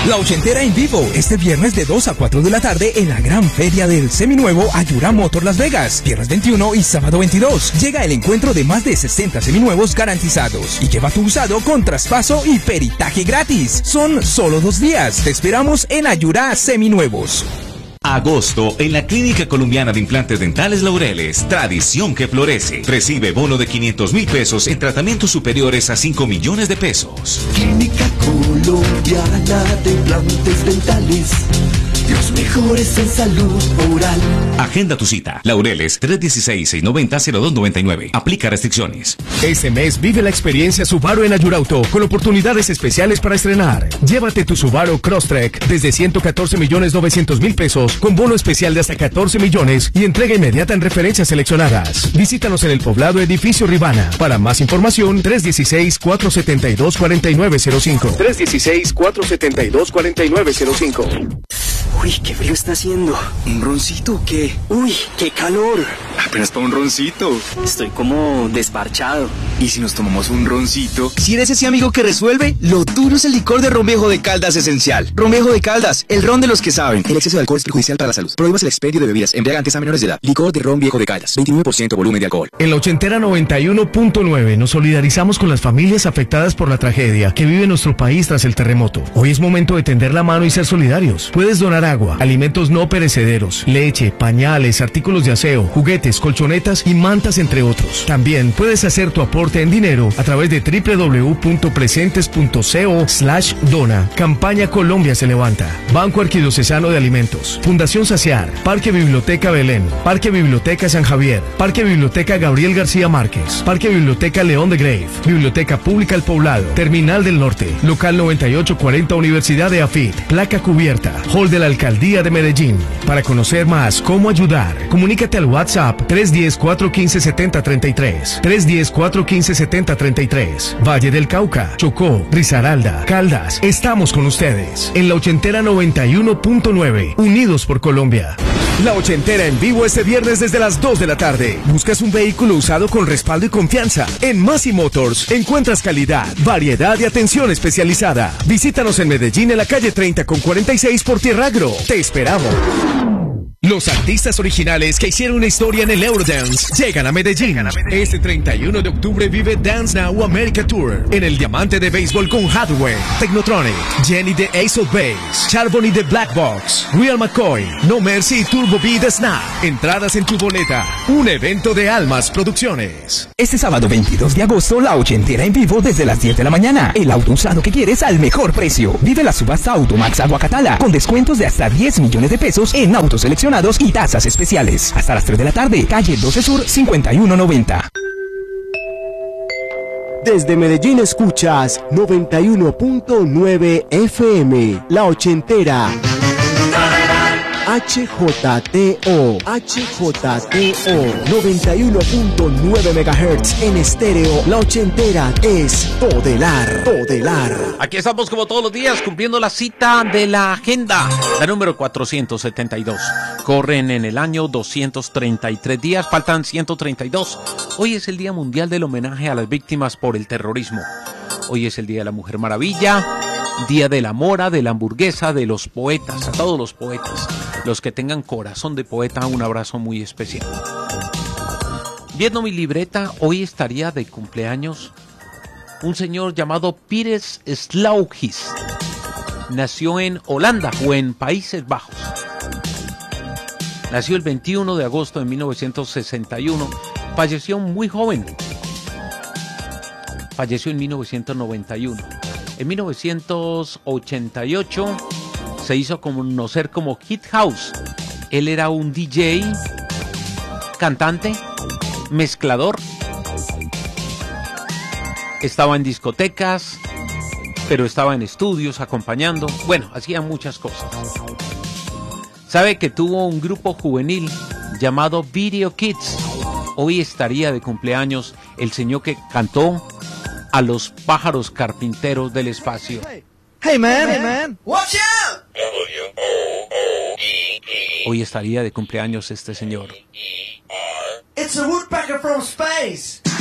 La Ochentera en vivo, este viernes de 2 a 4 de la tarde en la gran feria del seminuevo Ayura Motor Las Vegas. Viernes 21 y sábado 22. Llega el encuentro de más de 60 seminuevos garantizados. Y lleva tu usado con traspaso y peritaje gratis. Son solo 2 días. Te esperamos en Ayura Seminuevos. Agosto en la Clínica Colombiana de Implantes Dentales Laureles, tradición que florece. Recibe bono de 500.000 pesos en tratamientos superiores a 5 millones de pesos. Clínica Colombiana de Implantes Dentales, los mejores en salud oral. Agenda tu cita. Laureles 316-690-0299. Aplica restricciones. Este mes vive la experiencia Subaru en Ayurauto con oportunidades especiales para estrenar. Llévate tu Subaru Crosstrek desde 114.900.000 pesos con bono especial de hasta 14 millones y entrega inmediata en referencias seleccionadas. Visítanos en el poblado Edificio Rivana. Para más información, 316-472-4905. 316-472-4905. Uy, qué frío está haciendo. ¿Un roncito o qué? Uy, qué calor. Apenas para un roncito. Estoy como desparchado. ¿Y si nos tomamos un roncito? Si eres ese amigo que resuelve, lo tuyo es el licor de Ron Viejo de Caldas Esencial. Ron Viejo de Caldas, el ron de los que saben. El exceso de alcohol es perjudicial para la salud. Prohíbas el expendio de bebidas embriagantes a menores de edad. Licor de Ron Viejo de Caldas, 29% volumen de alcohol. En la Ochentera 91.9 nos solidarizamos con las familias afectadas por la tragedia que vive nuestro país tras el terremoto. Hoy es momento de tender la mano y ser solidarios. Puedes donar agua, alimentos no perecederos, leche, pañales, artículos de aseo, juguetes, colchonetas y mantas, entre otros. También puedes hacer tu aporte en dinero a través de www.presentes.co/dona. Campaña Colombia se levanta. Banco Arquidiocesano de Alimentos, Fundación Saciar, Parque Biblioteca Belén, Parque Biblioteca San Javier, Parque Biblioteca Gabriel García Márquez, Parque Biblioteca León de Grave, Biblioteca Pública El Poblado, Terminal del Norte, Local 9840 Universidad de AFIT, Placa Cubierta, Hall de la Alcaldía de Medellín. Para conocer más cómo ayudar, comunícate al WhatsApp 310-415-7033, 310-415-7033. Valle del Cauca, Chocó, Risaralda, Caldas, estamos con ustedes. En la Ochentera 91.9, unidos por Colombia. La Ochentera en vivo este viernes desde las 2 de la tarde. ¿Buscas un vehículo usado con respaldo y confianza? En Massey Motors encuentras calidad, variedad y atención especializada. Visítanos en Medellín en la calle 30 con 46 por Tierragro. Te esperamos. Los artistas originales que hicieron una historia en el Eurodance llegan a Medellín. Este 31 de octubre vive Dance Now America Tour en el Diamante de Béisbol con Hathaway, Technotronic, Jenny de Ace of Base, Charbonny de Black Box, Real McCoy, No Mercy y Turbo B de Snap. Entradas en tu boleta. Un evento de Almas Producciones. Este sábado 22 de agosto, la Ochentera en vivo desde las 10 de la mañana. El auto usado que quieres al mejor precio. Vive la subasta Automax Aguacatala con descuentos de hasta 10 millones de pesos en autos seleccionados y tasas especiales. Hasta las 3 de la tarde, calle 12 Sur 5190. Desde Medellín escuchas 91.9 FM, La Ochentera. HJTO 91.9 MHz en estéreo. La Ochentera es Todelar. Aquí estamos como todos los días cumpliendo la cita de la agenda, la número 472. Corren en el año 233 días, faltan 132. Hoy es el Día Mundial del Homenaje a las Víctimas por el Terrorismo. Hoy es el Día de la Mujer Maravilla, Día de la Mora, de la hamburguesa, de los poetas, a todos los poetas. Los que tengan corazón de poeta, un abrazo muy especial. Viendo mi libreta, hoy estaría de cumpleaños un señor llamado Pires Slaugis. Nació en Holanda o en Países Bajos. Nació el 21 de agosto de 1961. Falleció muy joven. Falleció en 1991. En 1988 se hizo conocer como Hit House. Él era un DJ, cantante, mezclador. Estaba en discotecas, pero estaba en estudios acompañando. Bueno, hacía muchas cosas. ¿Sabe que tuvo un grupo juvenil llamado Video Kids? Hoy estaría de cumpleaños el señor que cantó a los pájaros carpinteros del espacio. Hey man, watch out! Hoy estaría de cumpleaños este señor. It's a woodpecker from space.